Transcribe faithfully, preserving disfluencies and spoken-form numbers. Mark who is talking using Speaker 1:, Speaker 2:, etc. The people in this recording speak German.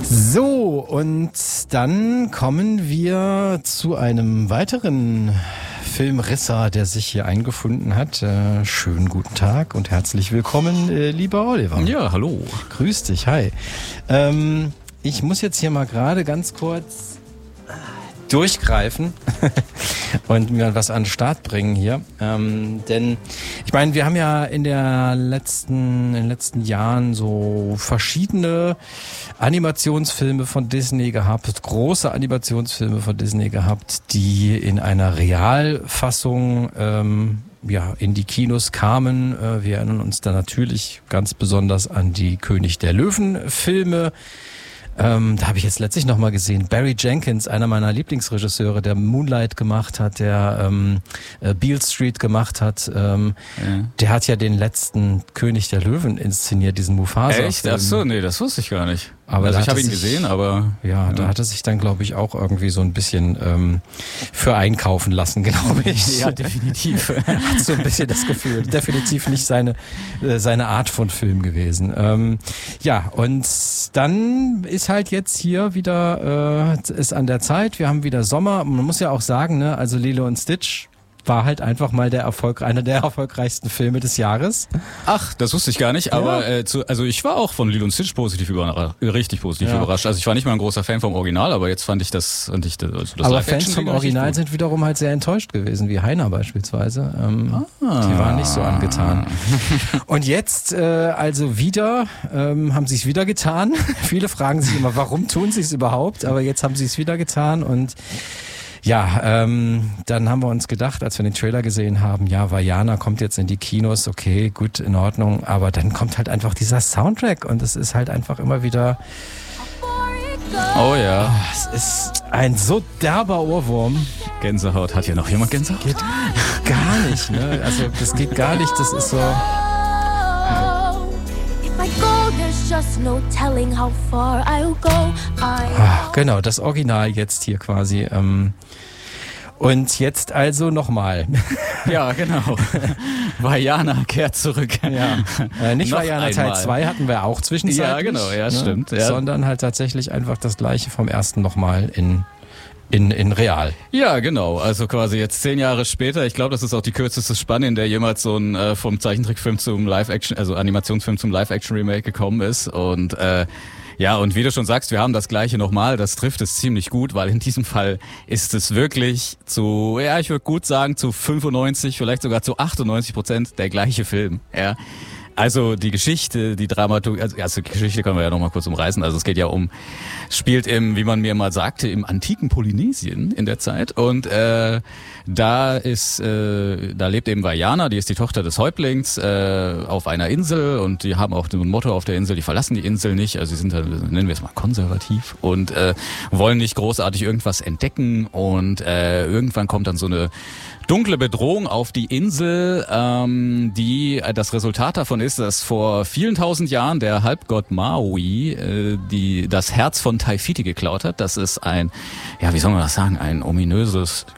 Speaker 1: So, und dann kommen wir zu einem weiteren Filmrisser, der sich hier eingefunden hat. Äh, schönen guten Tag und herzlich willkommen, äh, lieber Oliver.
Speaker 2: Ja, hallo.
Speaker 1: Grüß dich, hi. Ähm, ich muss jetzt hier mal gerade ganz kurz durchgreifen und mir was an den Start bringen hier. Ähm, denn ich meine, wir haben ja in der letzten, in den letzten Jahren so verschiedene Animationsfilme von Disney gehabt, große Animationsfilme von Disney gehabt, die in einer Realfassung ähm, ja, in die Kinos kamen. Äh, wir erinnern uns da natürlich ganz besonders an die König der Löwen-Filme. Ähm, da habe ich jetzt letztlich nochmal gesehen, Barry Jenkins, einer meiner Lieblingsregisseure, der Moonlight gemacht hat, der ähm, äh, Beale Street gemacht hat, ähm, ja. Der hat ja den letzten König der Löwen inszeniert, diesen Mufasa.
Speaker 2: Echt? Ach so, nee, das wusste ich gar nicht.
Speaker 1: Aber
Speaker 2: also ich habe ihn
Speaker 1: sich,
Speaker 2: gesehen, aber...
Speaker 1: Ja, ja, da hat er sich dann, glaube ich, auch irgendwie so ein bisschen ähm, für einkaufen lassen, glaube ich.
Speaker 2: Ja, definitiv.
Speaker 1: Hat so ein bisschen das Gefühl. Definitiv nicht seine äh, seine Art von Film gewesen. Ähm, ja, und dann ist halt jetzt hier wieder, äh, ist an der Zeit, wir haben wieder Sommer. Man muss ja auch sagen, ne, also Lilo und Stitch war halt einfach mal der Erfolg, einer der erfolgreichsten Filme des Jahres.
Speaker 2: Ach, das wusste ich gar nicht, aber ja. äh, zu, also ich war auch von Lilo und Stitch positiv überrascht, richtig positiv ja. überrascht. Also ich war nicht mal ein großer Fan vom Original, aber jetzt fand ich das, fand ich das, also das
Speaker 1: aber Fans vom Original sind wiederum halt sehr enttäuscht gewesen, wie Heiner beispielsweise. Ähm, ah. Die waren nicht so angetan. Und jetzt äh, also wieder, ähm, haben sie es wieder getan. Viele fragen sich immer, warum tun sie es überhaupt? Aber jetzt haben sie es wieder getan und ja, ähm, dann haben wir uns gedacht, als wir den Trailer gesehen haben, ja, Vaiana kommt jetzt in die Kinos, okay, gut, in Ordnung, aber dann kommt halt einfach dieser Soundtrack und es ist halt einfach immer wieder...
Speaker 2: Oh ja.
Speaker 1: Oh, es ist ein so derber Ohrwurm.
Speaker 2: Gänsehaut. Hat hier noch jemand Gänsehaut?
Speaker 1: Geht gar nicht, ne? Also das geht gar nicht, das ist so... Ah, genau, das Original jetzt hier quasi. Ähm, und jetzt also nochmal.
Speaker 2: Ja, genau. Vaiana kehrt zurück.
Speaker 1: Ja. Äh, nicht Vaiana Teil zwei hatten wir auch zwischenzeitlich.
Speaker 2: Ja, genau, ja,
Speaker 1: ne?
Speaker 2: stimmt. Ja.
Speaker 1: Sondern halt tatsächlich einfach das gleiche vom ersten nochmal in In, in real.
Speaker 2: Ja, genau. Also quasi jetzt zehn Jahre später. Ich glaube, das ist auch die kürzeste Spanne, in der jemals so ein äh, vom Zeichentrickfilm zum Live-Action, also Animationsfilm zum Live-Action-Remake gekommen ist. Und äh, ja, und wie du schon sagst, wir haben das Gleiche nochmal. Das trifft es ziemlich gut, weil in diesem Fall ist es wirklich zu, ja, ich würde gut sagen, zu fünfundneunzig, vielleicht sogar zu achtundneunzig Prozent der gleiche Film. Ja. Also die Geschichte, die Dramaturgie, also, also die Geschichte können wir ja noch mal kurz umreißen. Also es geht ja um, spielt im, wie man mir mal sagte, im antiken Polynesien in der Zeit. Und äh, da ist, äh, da lebt eben Vaiana, die ist die Tochter des Häuptlings äh, auf einer Insel und die haben auch ein Motto auf der Insel, die verlassen die Insel nicht. Also sie sind, nennen wir es mal konservativ und äh, wollen nicht großartig irgendwas entdecken. Und äh, irgendwann kommt dann so eine dunkle Bedrohung auf die Insel, ähm, die äh, das Resultat davon ist, dass vor vielen tausend Jahren der Halbgott Maui äh, die das Herz von Taifiti geklaut hat. Das ist ein, ja, wie soll man das sagen, ein ominöses